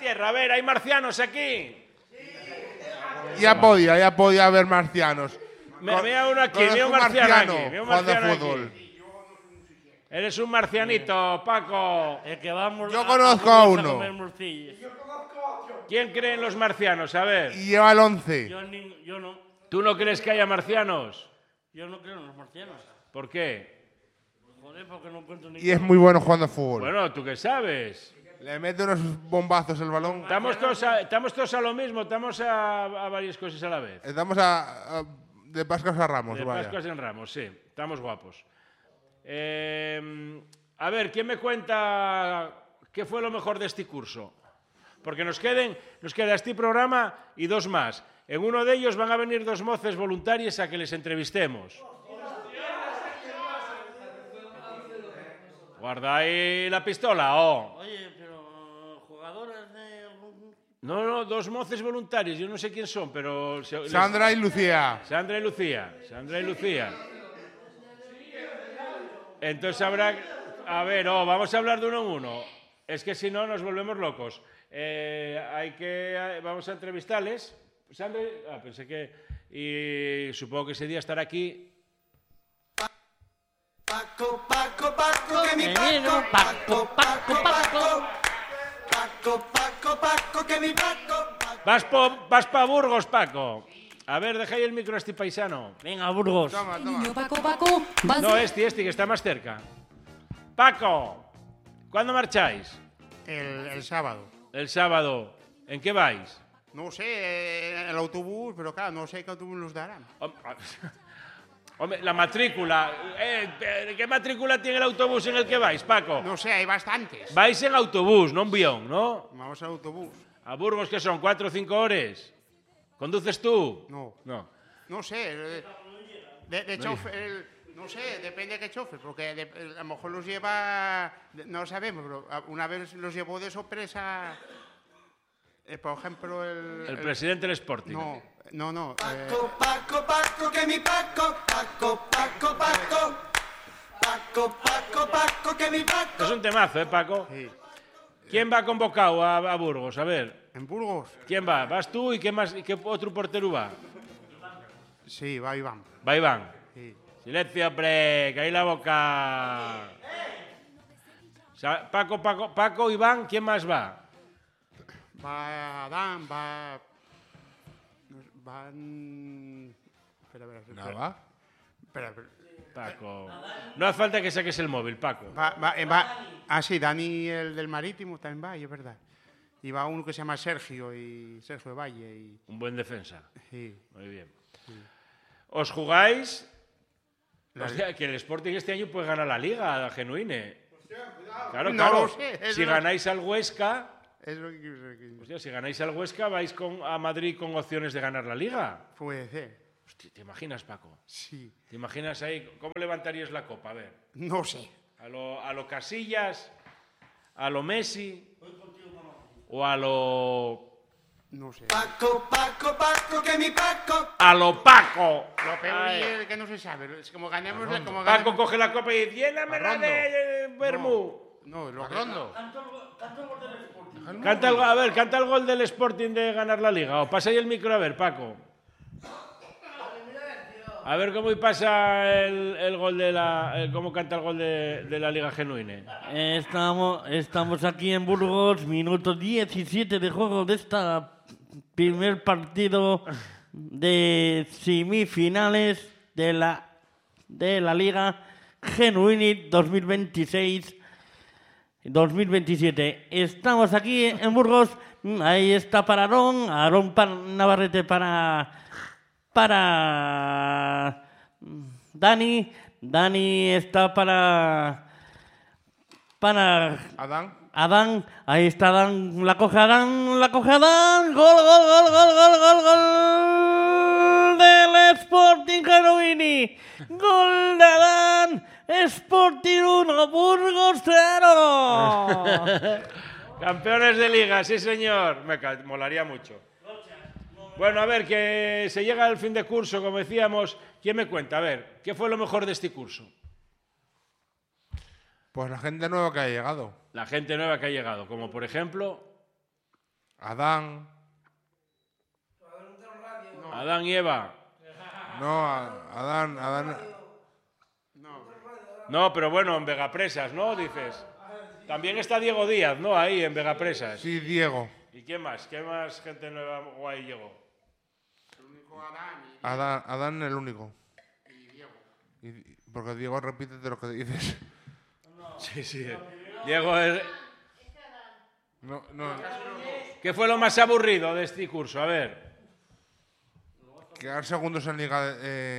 Tierra. A ver, ¿hay marcianos aquí? Ya podía haber marcianos. Mira uno aquí, mira un marciano aquí. Mira un marciano aquí. Eres un marcianito, Paco. El que vamos Yo conozco a uno. comer morcillas. ¿Quién cree en los marcianos? A ver. Y lleva el 11. Yo no. ¿Tú no crees que haya marcianos? Yo no creo en los marcianos. ¿Por qué? Joder, porque no encuentro ni. Y es muy bueno jugando a fútbol. Bueno, ¿tú qué sabes? Le mete unos bombazos el balón. Estamos todos a lo mismo, estamos a varias cosas a la vez. Estamos de Pascuas a Ramos, De vaya. Pascuas en Ramos, sí. Estamos guapos. A ver, ¿quién me cuenta qué fue lo mejor de este curso? Porque nos queda este programa y dos más. En uno de ellos van a venir dos moces voluntarias a que les entrevistemos. Guarda ahí la pistola, oh. Oye, pero jugadoras de. No, dos moces voluntarios, yo no sé quién son, pero... Sandra y Lucía. Sandra y Lucía. Entonces habrá... A ver, vamos a hablar de uno en uno. Es que si no nos volvemos locos. Vamos a entrevistarles. Sandra... pensé que... Y supongo que ese día estará aquí... Paco, que mi Paco. Paco, que mi Paco. Vas pa Burgos, Paco. A ver, deja ahí el micro a este paisano. Venga, Burgos. Toma. Paco, vas No, este, que está más cerca. Paco, ¿cuándo marcháis? El sábado. El sábado. ¿En qué vais? No sé, el autobús, pero claro, no sé qué autobús nos darán. Hombre, la matrícula. ¿Qué matrícula tiene el autobús en el que vais, Paco? No sé, hay bastantes. Vais en autobús, no en avión, ¿no? Vamos al autobús. ¿A Burgos qué son? ¿4 o 5 horas? ¿Conduces tú? No. No. No sé, de chofer, no sé, depende de qué chofer, porque a lo mejor los lleva, no lo sabemos, pero una vez los llevó de sorpresa, por ejemplo, El presidente del Sporting. No. Paco, que mi Paco. Paco, que mi Paco. Es un temazo, Paco? Sí. ¿Quién va convocado a Burgos? A ver. ¿En Burgos? ¿Quién va? ¿Vas tú y qué más? ¿Y qué otro portero va? Sí, va Iván. Va Iván. Sí. Silencio, hombre, que ahí la boca. Paco, Iván, ¿quién más va? Va Adán, Espera. Espera. Paco. No hace falta que saques el móvil, Paco. Sí, Dani, el del Marítimo, también va, y es verdad. Y va uno que se llama Sergio de Valle. Un buen defensa. Sí. Muy bien. Sí. ¿Os jugáis? Hostia, que el Sporting este año puede ganar la Liga, genuine. Claro. No lo sé. Si ganáis al Huesca... Es lo que quiero decir. Hostia, si ganáis al Huesca, vais a Madrid con opciones de ganar la Liga. Puede ser. Hostia, ¿te imaginas, Paco? Sí. ¿Te imaginas ahí? ¿Cómo levantarías la copa? A ver. No sé. ¿A lo Casillas? ¿A lo Messi? ¿O a lo...? No sé. Paco, que mi Paco. ¡A lo Paco! Lo peor es que no se sabe. Es como ganemos... Paco coge la copa y dice, llénamela de Bermú. No, lo Rondo. Canta el gol del Sporting de ganar la Liga. O pasa ahí el micro a ver, Paco. A ver cómo pasa el gol cómo canta el gol de la Liga Genuine. Estamos aquí en Burgos, minuto 17 de juego de esta primer partido de semifinales de la Liga Genuine 2026-2027. Estamos aquí en Burgos. Ahí está para Aarón Navarrete para Dani está para Adán, ahí está Adán, la coge Adán, gol del Sporting Genuini, gol de Adán, Sporting 1, Burgos 0. Campeones de Liga, sí señor, me molaría mucho. Bueno, a ver, que se llega al fin de curso, como decíamos. ¿Quién me cuenta? A ver, ¿qué fue lo mejor de este curso? Pues la gente nueva que ha llegado. La gente nueva que ha llegado, como por ejemplo... Adán. Adán y Eva. No, Adán. No, pero bueno, en Vegapresas, ¿no? Dices. También está Diego Díaz, ¿no? Ahí, en Vegapresas. Sí, Diego. ¿Y quién más? ¿Qué más gente nueva guay llegó? El único Adán y Adán el único. Diego. Porque Diego, repítete lo que dices. Sí, sí. Diego es... No. ¿Qué fue lo más aburrido de este curso? A ver. Quedar segundos en liga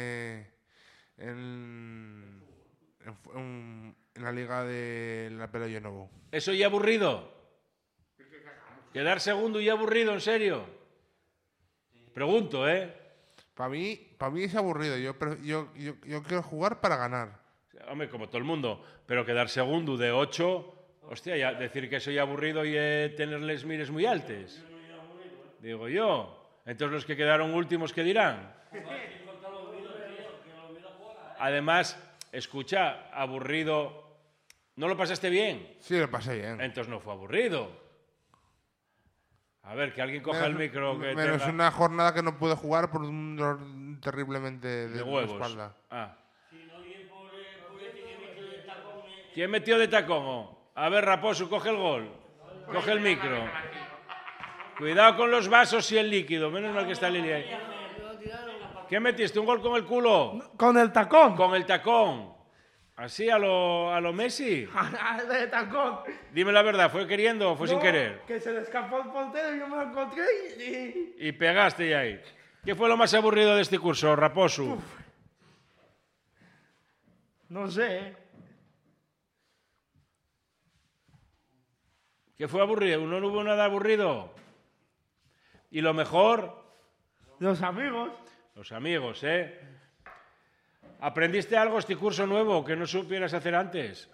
en la liga de la Pello Novo. ¿Eso ya aburrido? ¿Quedar segundo y aburrido, en serio? Pregunto, ¿eh? Para mí es aburrido. Yo quiero jugar para ganar. Hombre, como todo el mundo. Pero quedar segundo de 8, hostia, ya decir que soy aburrido y tenerles mires muy altes. Digo yo. Entonces los que quedaron últimos, ¿qué dirán? Además, escucha, aburrido. ¿No lo pasaste bien? Sí, lo pasé bien. Entonces no fue aburrido. A ver, que alguien coja el micro que menos tenga una jornada que no pude jugar por un dolor terriblemente de de huevos. espalda. Ah. ¿Quién metió de tacón? A ver, Raposo, coge el gol. Coge el micro. Cuidado con los vasos y el líquido. Menos mal que está Lili ahí. ¿Qué metiste? ¿Un gol con el culo? Con el tacón. Con el tacón. ¿Así a lo Messi? De tacón. Dime la verdad, ¿fue queriendo o fue sin querer? Que se le escapó el portero y yo me lo encontré y... Y pegaste ya ahí. ¿Qué fue lo más aburrido de este curso, Raposo? No sé. ¿Qué fue aburrido? ¿No hubo nada aburrido? ¿Y lo mejor? Los amigos. Los amigos, ¿eh? ¿Aprendiste algo este curso nuevo que no supieras hacer antes?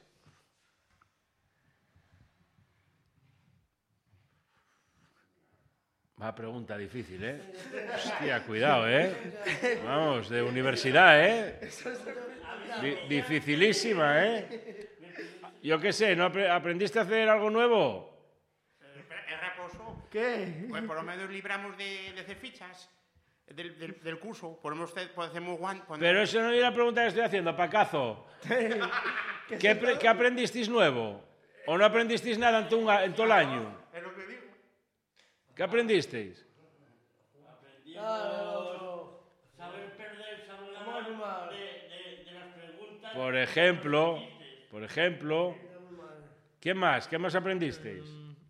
Va, pregunta difícil, ¿eh? Hostia, cuidado, ¿eh? Vamos, de universidad, ¿eh? Dificilísima, ¿eh? Yo qué sé, ¿no aprendiste a hacer algo nuevo? ¿Es Raposo? ¿Qué? Pues por lo menos libramos de hacer fichas del curso. Podemos guantes. Pero eso no es la pregunta que estoy haciendo, Pacazo. ¿Qué aprendisteis nuevo? ¿O no aprendisteis nada en todo el año? Es lo que digo. ¿Qué aprendisteis? Saber perder, saber ganar de las preguntas. Por ejemplo, ¿qué más aprendisteis?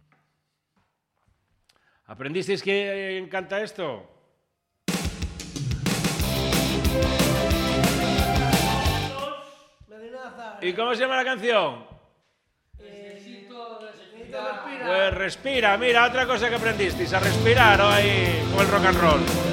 ¿Aprendisteis que encanta esto? ¿Y cómo se llama la canción? Pues respira, mira, otra cosa que aprendisteis, a respirar, ¿no? Ahí, como el rock and roll.